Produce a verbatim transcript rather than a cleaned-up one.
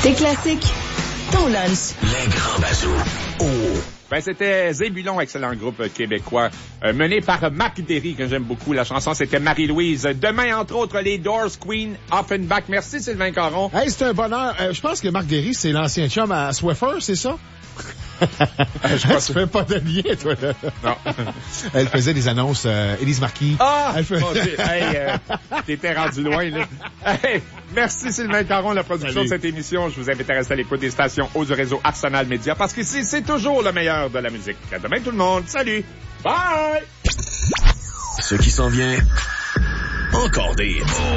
Tes classiques, ton lunch. Les grands bazous. Oh. Ben, c'était Zébulon, excellent groupe québécois, euh, mené par Marc Derry, que j'aime beaucoup. La chanson, c'était Marie-Louise. Demain, entre autres, les Doors, Queen, Offenbach. Merci, Sylvain Caron. Hey, c'est un bonheur. Euh, je pense que Marc Derry, c'est l'ancien chum à Swiffer, c'est ça? Euh, je tu fais pas de lien, toi, là. Non. Elle faisait des annonces, euh, Élise Marquis. Ah! Elle fait... Bon, hey, euh, t'étais rendu loin, là. Hey, merci, Sylvain Caron, la production Salut. De cette émission. Je vous invite à rester à l'écoute des stations haut du réseau Arsenal Média, parce qu'ici, c'est toujours le meilleur de la musique. À demain, tout le monde. Salut! Bye! Ce qui s'en vient, encore des